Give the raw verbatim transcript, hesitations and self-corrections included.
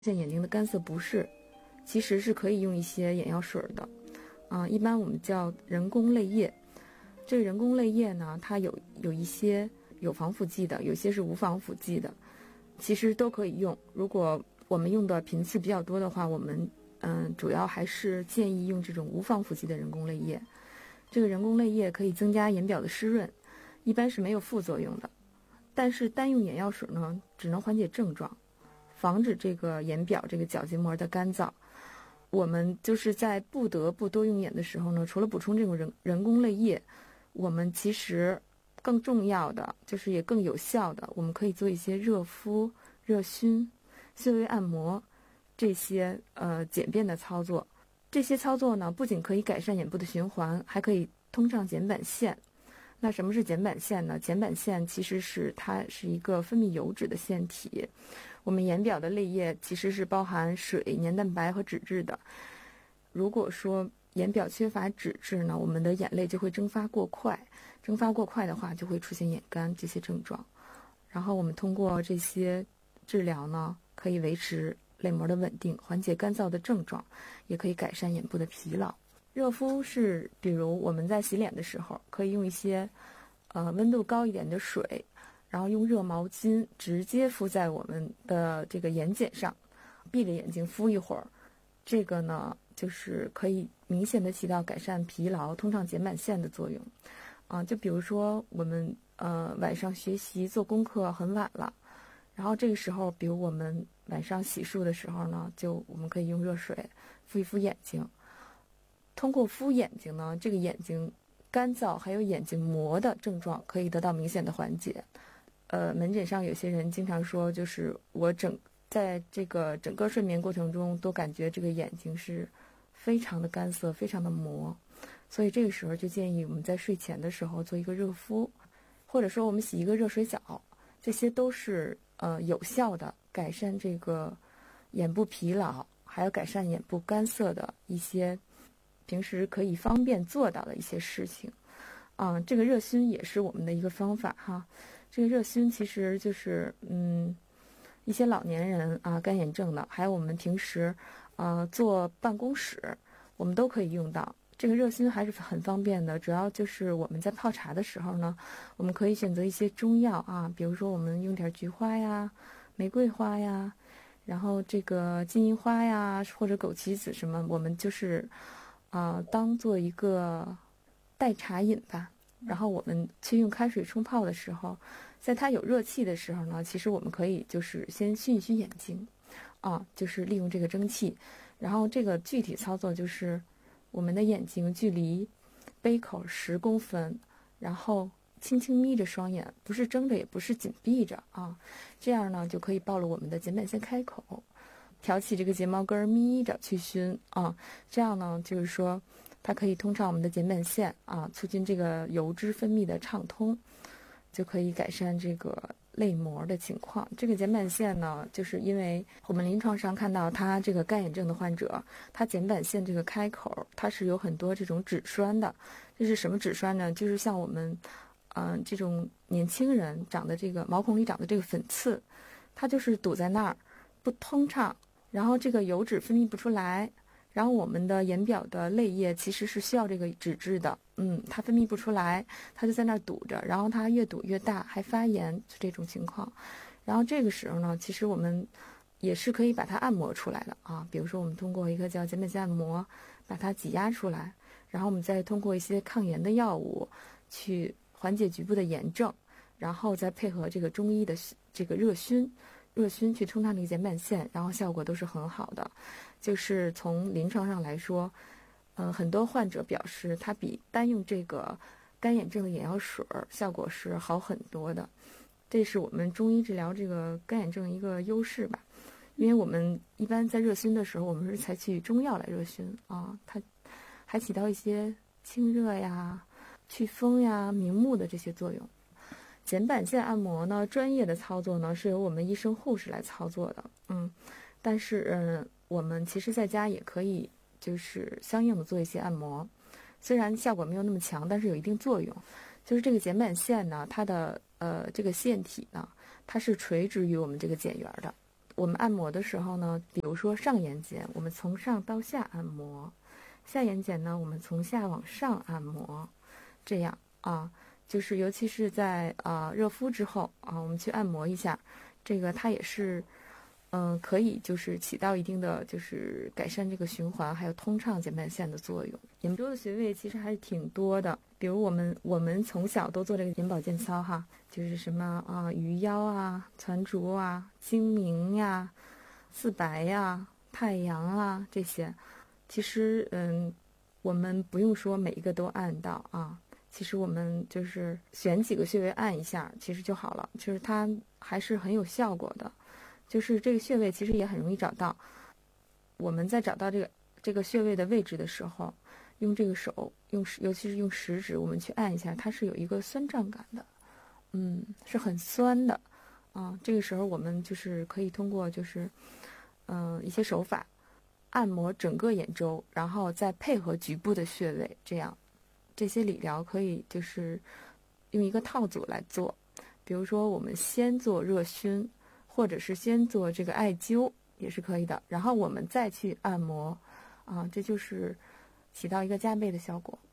像眼睛的干涩不适，其实是可以用一些眼药水的，啊、呃，一般我们叫人工泪液。这个人工泪液呢，它有有一些有防腐剂的，有些是无防腐剂的，其实都可以用。如果我们用的频次比较多的话，我们嗯、呃、主要还是建议用这种无防腐剂的人工泪液。这个人工泪液可以增加眼表的湿润，一般是没有副作用的。但是单用眼药水呢，只能缓解症状，防止这个眼表这个角结膜的干燥。我们就是在不得不多用眼的时候呢，除了补充这种人人工泪液，我们其实更重要的就是也更有效的，我们可以做一些热敷、热熏、穴位按摩这些呃简便的操作。这些操作呢，不仅可以改善眼部的循环，还可以通畅睑板腺。那什么是睑板腺呢？睑板腺其实是它是一个分泌油脂的腺体。我们眼表的泪液其实是包含水、黏蛋白和脂质的。如果说眼表缺乏脂质呢，我们的眼泪就会蒸发过快，蒸发过快的话就会出现眼干这些症状。然后我们通过这些治疗呢，可以维持泪膜的稳定，缓解干燥的症状，也可以改善眼部的疲劳。热敷是比如我们在洗脸的时候，可以用一些呃温度高一点的水，然后用热毛巾直接敷在我们的这个眼睑上，闭着眼睛敷一会儿。这个呢，就是可以明显的起到改善疲劳、通畅睑板腺的作用。啊、呃，就比如说我们呃晚上学习做功课很晚了，然后这个时候，比如我们晚上洗漱的时候呢，就我们可以用热水敷一敷眼睛。通过敷眼睛呢，这个眼睛干燥还有眼睛膜的症状可以得到明显的缓解。呃，门诊上有些人经常说，就是我整在这个整个睡眠过程中都感觉这个眼睛是非常的干涩，非常的磨，所以这个时候就建议我们在睡前的时候做一个热敷，或者说我们洗一个热水澡，这些都是呃有效的改善这个眼部疲劳，还有改善眼部干涩的一些平时可以方便做到的一些事情。啊、呃，这个热熏也是我们的一个方法哈。这个热熏其实就是嗯，一些老年人啊，干眼症的，还有我们平时呃坐办公室，我们都可以用到。这个热熏还是很方便的，主要就是我们在泡茶的时候呢，我们可以选择一些中药啊，比如说我们用点菊花呀、玫瑰花呀，然后这个金银花呀，或者枸杞子什么，我们就是啊、呃、当做一个代茶饮吧。然后我们去用开水冲泡的时候，在它有热气的时候呢，其实我们可以就是先熏一熏眼睛，啊，就是利用这个蒸汽。然后这个具体操作就是我们的眼睛距离杯口十公分，然后轻轻眯着双眼，不是睁着也不是紧闭着啊，这样呢就可以暴露我们的睑板腺开口，挑起这个睫毛根眯着去熏啊，这样呢就是说它可以通畅我们的睑板腺啊，促进这个油脂分泌的畅通，就可以改善这个泪膜的情况。这个睑板腺呢，就是因为我们临床上看到他这个干眼症的患者，他睑板腺这个开口它是有很多这种脂栓的。这是什么脂栓呢？就是像我们嗯、呃、这种年轻人长的这个毛孔里长的这个粉刺，它就是堵在那儿不通畅，然后这个油脂分泌不出来，然后我们的眼表的泪液其实是需要这个脂质的，嗯，它分泌不出来，它就在那儿堵着，然后它越堵越大，还发炎，就这种情况。然后这个时候呢，其实我们也是可以把它按摩出来的啊，比如说我们通过一个叫睑板腺按摩，把它挤压出来，然后我们再通过一些抗炎的药物去缓解局部的炎症，然后再配合这个中医的这个热熏。热熏去通畅这个睑板腺，然后效果都是很好的。就是从临床上来说，呃，很多患者表示它比单用这个干眼症的眼药水效果是好很多的。这是我们中医治疗这个干眼症一个优势吧。因为我们一般在热熏的时候，我们是采取中药来热熏啊，它还起到一些清热呀、祛风呀、明目的这些作用。睑板腺按摩呢，专业的操作呢是由我们医生护士来操作的，嗯，但是嗯，我们其实在家也可以就是相应的做一些按摩，虽然效果没有那么强，但是有一定作用。就是这个睑板腺呢，它的呃这个腺体呢，它是垂直于我们这个睑缘的， 我们按摩的时候呢，比如说上眼睑，我们从上到下按摩；下眼睑呢，我们从下往上按摩。这样啊，就是尤其是在啊热敷之后啊，我们去按摩一下，这个它也是。嗯，可以就是起到一定的就是改善这个循环，还有通畅睑盘腺的作用。眼周的穴位其实还是挺多的，比如我们我们从小都做这个眼保健操哈，就是什么啊鱼腰啊、攒竹啊、睛明呀、四白呀、太阳啊这些。其实嗯，我们不用说每一个都按到啊，其实我们就是选几个穴位按一下，其实就好了，就是它还是很有效果的。就是这个穴位其实也很容易找到，我们在找到这个这个穴位的位置的时候，用这个手用尤其是用食指，我们去按一下，它是有一个酸胀感的，嗯，是很酸的，啊，这个时候我们就是可以通过就是嗯、呃、一些手法按摩整个眼周，然后再配合局部的穴位，这样这些理疗可以就是用一个套组来做，比如说我们先做热熏。或者是先做这个艾灸也是可以的，然后我们再去按摩，啊，这就是起到一个加倍的效果。